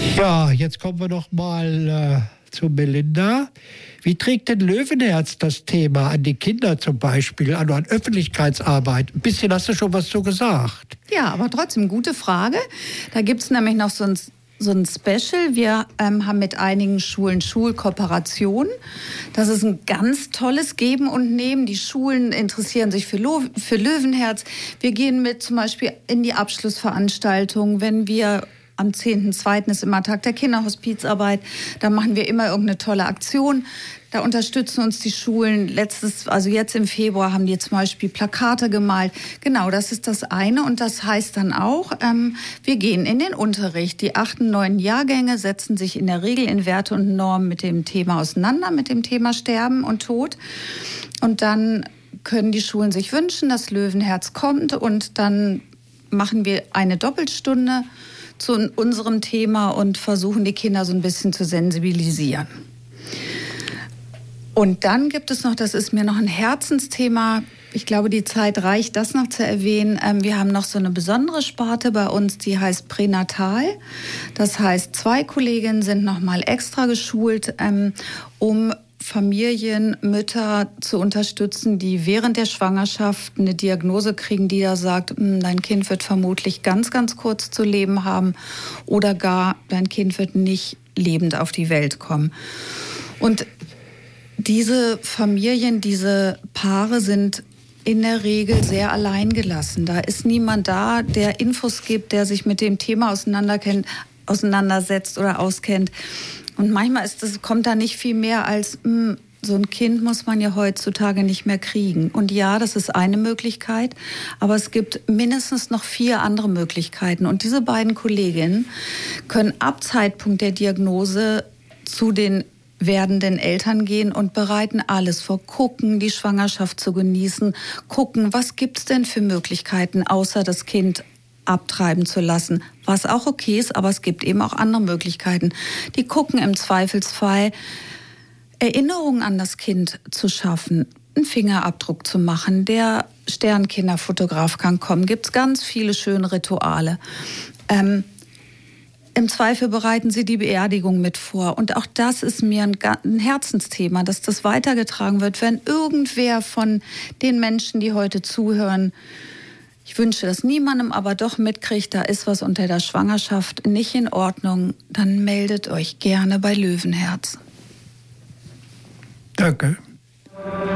Ja, jetzt kommen wir noch mal zu Melinda. Wie trägt denn Löwenherz das Thema an die Kinder zum Beispiel, an Öffentlichkeitsarbeit? Ein bisschen hast du schon was zu gesagt. Ja, aber trotzdem, gute Frage. Da gibt es nämlich noch so ein Special. Wir haben mit einigen Schulen Schulkooperationen. Das ist ein ganz tolles Geben und Nehmen. Die Schulen interessieren sich für Löwenherz. Wir gehen mit zum Beispiel in die Abschlussveranstaltung, wenn wir am 10.2. ist immer Tag der Kinderhospizarbeit. Da machen wir immer irgendeine tolle Aktion. Da unterstützen uns die Schulen. Jetzt im Februar haben die zum Beispiel Plakate gemalt. Genau, das ist das eine. Und das heißt dann auch, wir gehen in den Unterricht. Die 8. und 9. Jahrgänge setzen sich in der Regel in Werte und Normen mit dem Thema auseinander, mit dem Thema Sterben und Tod. Und dann können die Schulen sich wünschen, dass Löwenherz kommt. Und dann machen wir eine Doppelstunde zu unserem Thema und versuchen, die Kinder so ein bisschen zu sensibilisieren. Und dann gibt es noch, das ist mir noch ein Herzensthema, ich glaube, die Zeit reicht, das noch zu erwähnen. Wir haben noch so eine besondere Sparte bei uns, die heißt Pränatal. Das heißt, 2 Kolleginnen sind noch mal extra geschult, um Familien, Mütter zu unterstützen, die während der Schwangerschaft eine Diagnose kriegen, die da sagt, dein Kind wird vermutlich ganz, ganz kurz zu leben haben oder gar dein Kind wird nicht lebend auf die Welt kommen. Und diese Familien, diese Paare sind in der Regel sehr alleingelassen. Da ist niemand da, der Infos gibt, der sich mit dem Thema auseinandersetzt oder auskennt. Und manchmal kommt da nicht viel mehr als, so ein Kind muss man ja heutzutage nicht mehr kriegen. Und ja, das ist eine Möglichkeit, aber es gibt mindestens noch 4 andere Möglichkeiten. Und diese beiden Kolleginnen können ab Zeitpunkt der Diagnose zu den werdenden Eltern gehen und bereiten alles vor. Gucken, die Schwangerschaft zu genießen. Gucken, was gibt's denn für Möglichkeiten, außer das Kind abtreiben zu lassen, was auch okay ist, aber es gibt eben auch andere Möglichkeiten. Die gucken im Zweifelsfall, Erinnerungen an das Kind zu schaffen, einen Fingerabdruck zu machen. Der Sternkinderfotograf kann kommen. Gibt es ganz viele schöne Rituale. Im Zweifel bereiten sie die Beerdigung mit vor. Und auch das ist mir ein Herzensthema, dass das weitergetragen wird, wenn irgendwer von den Menschen, die heute zuhören, ich wünsche das niemandem, aber doch mitkriegt, da ist was unter der Schwangerschaft nicht in Ordnung, dann meldet euch gerne bei Löwenherz. Danke.